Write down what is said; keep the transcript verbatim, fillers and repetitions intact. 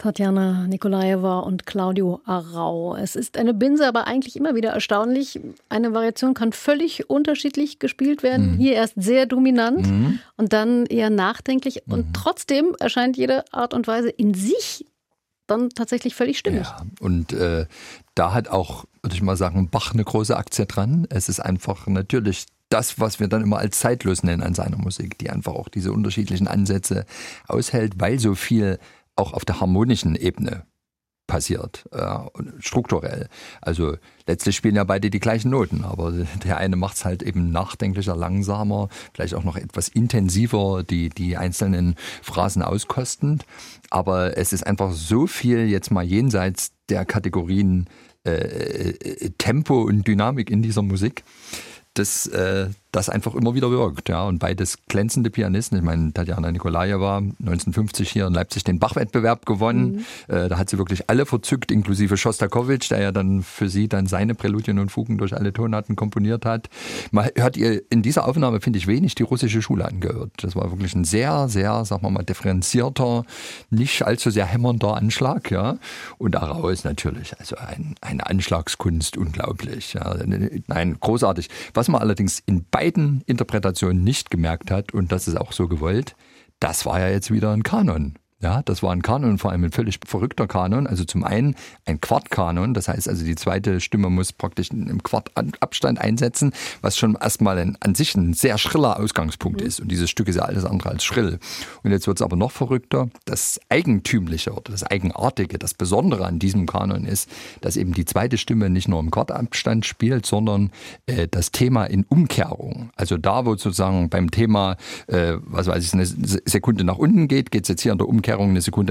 Tatjana Nikolajewa und Claudio Arrau. Es ist eine Binse, aber eigentlich immer wieder erstaunlich. Eine Variation kann völlig unterschiedlich gespielt werden. Mhm. Hier erst sehr dominant mhm. und dann eher nachdenklich. Mhm. Und trotzdem erscheint jede Art und Weise in sich dann tatsächlich völlig stimmig. Ja, und äh, da hat auch, würde ich mal sagen, Bach eine große Aktie dran. Es ist einfach natürlich das, was wir dann immer als zeitlos nennen an seiner Musik, die einfach auch diese unterschiedlichen Ansätze aushält, weil so viel auch auf der harmonischen Ebene passiert, äh, strukturell. Also letztlich spielen ja beide die gleichen Noten, aber der eine macht es halt eben nachdenklicher, langsamer, vielleicht auch noch etwas intensiver, die, die einzelnen Phrasen auskostend. Aber es ist einfach so viel jetzt mal jenseits der Kategorien äh, Tempo und Dynamik in dieser Musik, dass äh, das einfach immer wieder wirkt. Ja. Und beides glänzende Pianisten. Ich meine, Tatjana Nikolajewa, neunzehnhundertfünfzig hier in Leipzig den Bach-Wettbewerb gewonnen. Mhm. Äh, da hat sie wirklich alle verzückt, inklusive Schostakowitsch, der ja dann für sie dann seine Präludien und Fugen durch alle Tonarten komponiert hat. Man hört ihr in dieser Aufnahme, finde ich, wenig die russische Schule angehört. Das war wirklich ein sehr, sehr, sagen wir mal, differenzierter, nicht allzu sehr hämmernder Anschlag. Ja. Und Arrau ist natürlich also ein, eine Anschlagskunst, unglaublich. Ja. Nein, großartig. Was man allerdings in beiden Interpretationen nicht gemerkt hat, und das ist auch so gewollt, das war ja jetzt wieder ein Kanon. Ja, das war ein Kanon, vor allem ein völlig verrückter Kanon. Also zum einen ein Quartkanon, das heißt also die zweite Stimme muss praktisch im Quartabstand einsetzen, was schon erstmal ein, an sich ein sehr schriller Ausgangspunkt mhm. ist. Und dieses Stück ist ja alles andere als schrill. Und jetzt wird es aber noch verrückter. Das Eigentümliche oder das Eigenartige, das Besondere an diesem Kanon ist, dass eben die zweite Stimme nicht nur im Quartabstand spielt, sondern äh, das Thema in Umkehrung. Also da, wo sozusagen beim Thema, äh, was weiß ich, eine Sekunde nach unten geht, geht es jetzt hier in der Umkehrung eine Sekunde